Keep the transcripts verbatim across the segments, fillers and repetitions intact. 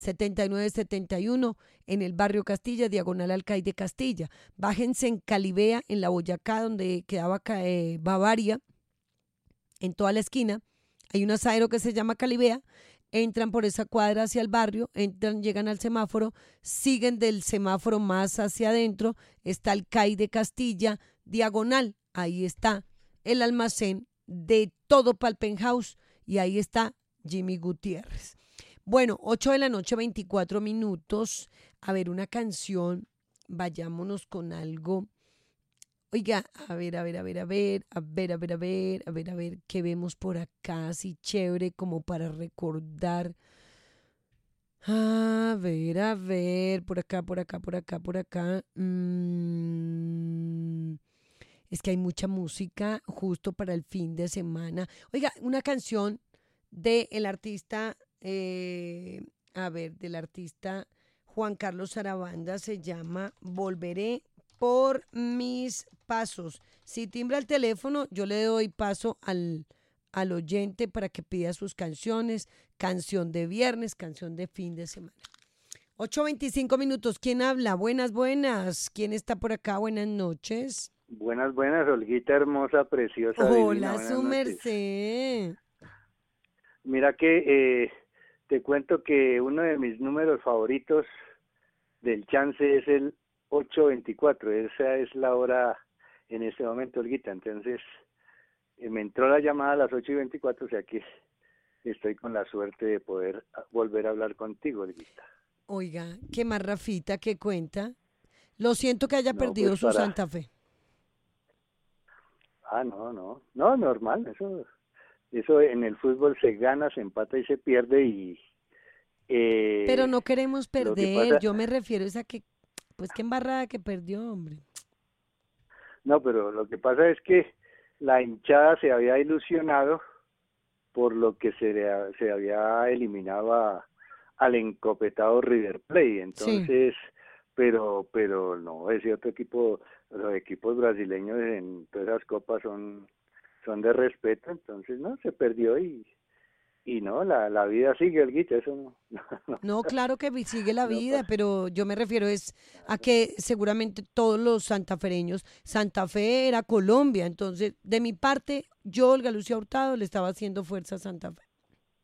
setenta y nueve setenta y uno en el barrio Castilla, diagonal Alcaide Castilla. Bájense en Calibea, en la Boyacá, donde quedaba eh, Bavaria, en toda la esquina. Hay un asadero que se llama Calibea. Entran por esa cuadra hacia el barrio, entran, llegan al semáforo, siguen del semáforo más hacia adentro, está el C A I de Castilla, diagonal, ahí está el almacén de todo Palpenhouse y ahí está Jimmy Gutiérrez. Bueno, ocho de la noche, veinticuatro minutos, a ver una canción, vayámonos con algo. Oiga, a ver, a ver, a ver, a ver, a ver, a ver, a ver, a ver, a ver, qué vemos por acá, así chévere como para recordar. A ver, a ver, por acá, por acá, por acá, por acá. Mm, es que hay mucha música justo para el fin de semana. Oiga, una canción del artista, eh, a ver, del artista Juan Carlos Sarabanda se llama Volveré por mis pasos. Si timbra el teléfono, yo le doy paso al, al oyente para que pida sus canciones, canción de viernes, canción de fin de semana. ocho veinticinco minutos, ¿quién habla? Buenas, buenas. ¿Quién está por acá? Buenas noches. Buenas, buenas, Olguita hermosa, preciosa, divina. Hola, Buenas su noches. merced. Mira que eh, te cuento que uno de mis números favoritos del chance es el ocho veinticuatro, esa es la hora en este momento, Olguita, entonces eh, me entró la llamada a las ocho y veinticuatro, o sea que estoy con la suerte de poder volver a hablar contigo, Olguita. Oiga, ¿qué más, Rafita? ¿Qué cuenta? Lo siento que haya No, perdido pues su para... Santa Fe. Ah, no, no, no, normal, eso, eso en el fútbol se gana, se empata y se pierde y... Pero Eh, no queremos lo que perder, pasa... yo me refiero es a que, pues qué embarrada que perdió, hombre. No, pero lo que pasa es que la hinchada se había ilusionado por lo que se, le, se había eliminado a, al encopetado River Plate, Sí. entonces, pero pero no, ese otro equipo, los equipos brasileños en todas las copas son son de respeto, entonces no, se perdió y y no, la, la vida sigue, Olguita, eso no, no, No, claro que vi- sigue la no vida, pasa. pero yo me refiero es a que seguramente todos los santafereños, Santa Fe era Colombia, entonces de mi parte, yo, Olga Lucía Hurtado, le estaba haciendo fuerza a Santa Fe.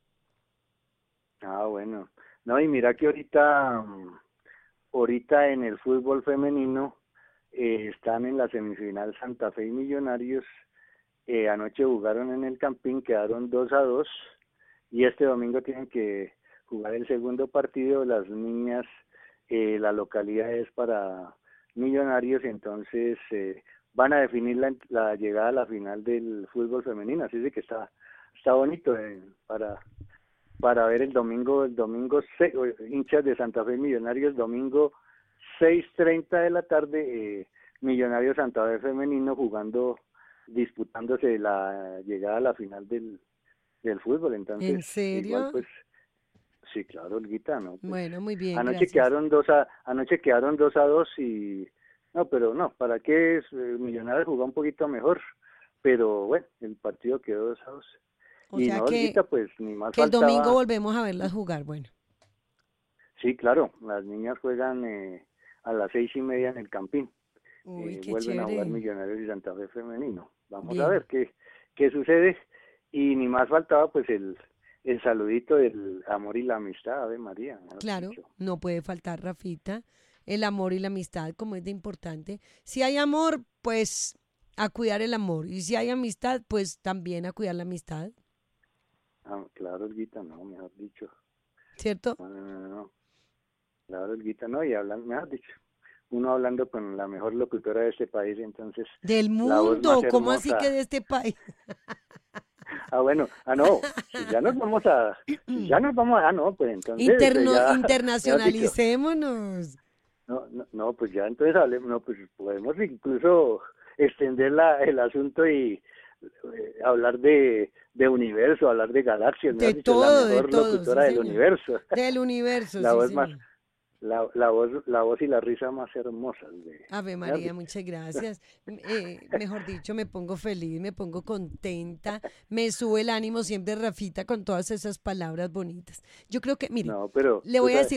Ah, bueno, no, y mira que ahorita, mm, ahorita en el fútbol femenino eh, están en la semifinal Santa Fe y Millonarios. Eh, anoche jugaron en el Campín, quedaron dos a dos y este domingo tienen que jugar el segundo partido. Las niñas, eh, la localidad es para Millonarios, entonces eh, van a definir la, la llegada a la final del fútbol femenino, así es que está está bonito eh, para para ver el domingo, el domingo se, hinchas de Santa Fe Millonarios, domingo seis treinta de la tarde, eh, Millonarios Santa Fe femenino jugando, disputándose la llegada a la final del, del fútbol, entonces ¿En igual serio? pues sí, claro, Olguita, no, pues Bueno, muy bien, anoche gracias. quedaron dos a anoche quedaron dos a dos y no, pero no, para qué es, eh, Millonarios jugó un poquito mejor, pero bueno, el partido quedó dos a dos. O Y sea no, que, Olguita, pues ni más que el domingo faltaba. volvemos a verlas jugar, bueno. Sí, claro, las niñas juegan eh, a las seis y media en el Campín. Uy, Eh, qué vuelven a jugar chévere. Millonarios y Santa Fe femenino. Vamos a Bien. ver qué, qué sucede. Y ni más faltaba pues el, el saludito del amor y la amistad, Ave María, mejor Claro, dicho. no puede faltar, Rafita, el amor y la amistad, como es de importante. Si hay amor, pues a cuidar el amor. Y si hay amistad, pues también a cuidar la amistad, Ah, claro, Olguita, no, mejor dicho. ¿cierto? No, no, no, no. Claro, Olguita, no, y hablan, mejor dicho. Uno hablando con la mejor locutora de este país, entonces Del la voz más mundo, ¿cómo así que hermosa. de este país? Ah, bueno, ah, no, si ya nos vamos a, si ya nos vamos a, ah, no, pues entonces eh, Interno, ya, mejor dicho, internacionalicémonos. no, no, no, pues ya entonces hablemos, no, pues podemos incluso extender la, el asunto y eh, hablar de, de universo, hablar de galaxias, De mejor dicho, la todo, de mejor todo, sí, locutora del señor. universo, Del universo, la sí, voz más, señor. la, la voz la voz y la risa más hermosas de Ave María, muchas gracias. Eh, mejor dicho, me pongo feliz, me pongo contenta, me sube el ánimo siempre Rafita con todas esas palabras bonitas. Yo creo que, mire, no, pero le tú voy a sabes, decir